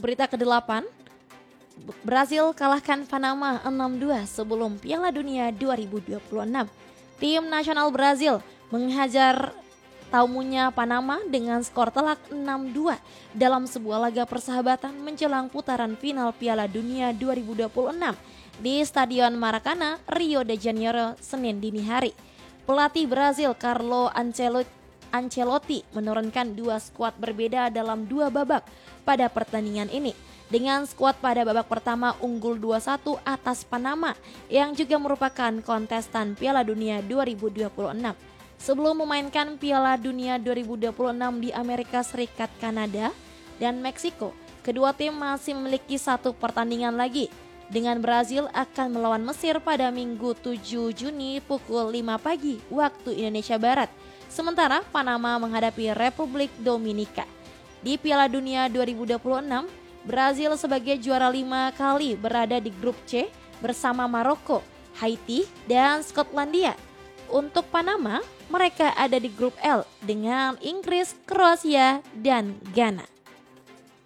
berita ke-8, Brazil kalahkan Panama 6-2 sebelum Piala Dunia 2026. Tim nasional Brazil menghajar tamunya Panama dengan skor telak 6-2 dalam sebuah laga persahabatan menjelang putaran final Piala Dunia 2026 di Stadion Maracanã, Rio de Janeiro, Senin dini hari. Pelatih Brazil Carlo Ancelotti menurunkan dua skuad berbeda dalam dua babak pada pertandingan ini. Dengan skuad pada babak pertama unggul 2-1 atas Panama yang juga merupakan kontestan Piala Dunia 2026. Sebelum memainkan Piala Dunia 2026 di Amerika Serikat, Kanada, dan Meksiko, kedua tim masih memiliki satu pertandingan lagi. Dengan Brazil akan melawan Mesir pada Minggu 7 Juni pukul 5 pagi waktu Indonesia Barat. Sementara Panama menghadapi Republik Dominika. Di Piala Dunia 2026, Brazil sebagai juara 5 kali berada di grup C bersama Maroko, Haiti, dan Skotlandia. Untuk Panama, mereka ada di grup L dengan Inggris, Kroasia, dan Ghana.